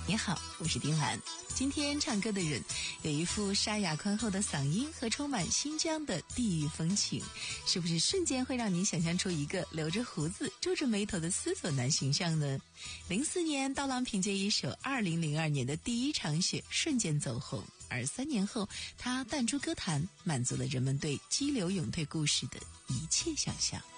你好，我是丁兰。今天唱歌的人有一副沙哑宽厚的嗓音和充满新疆的地域风情，是不是瞬间会让你想象出一个留着胡子皱着眉头的思索男形象呢？04年刀郎凭借一首2002年的第一场雪瞬间走红，而3年后他淡出歌坛，满足了人们对激流勇退故事的一切想象。